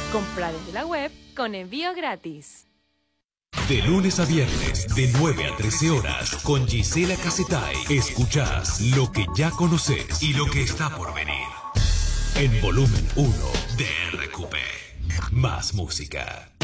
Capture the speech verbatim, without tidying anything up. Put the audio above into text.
Compra desde la web con envío gratis. De lunes a viernes, de nueve a trece horas, con Gisela Casetay, escuchás lo que ya conoces y lo que está por venir. En Volumen uno de R Q P. Más música.